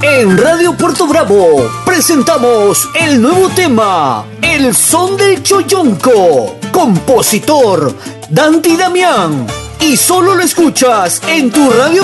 En Radio Puerto Bravo presentamos el nuevo tema, El Son del Choyonco, compositor Danti Damián, y solo lo escuchas en tu radio